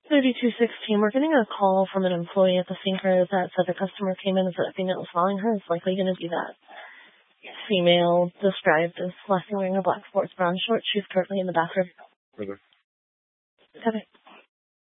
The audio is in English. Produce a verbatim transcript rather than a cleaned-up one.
thirty-two sixteen, we're getting a call from an employee at the sinker that said the customer came in and said a female was following her. It's likely going to be that female described as last wearing a black sports brown short. She's currently in the bathroom. Further. Okay.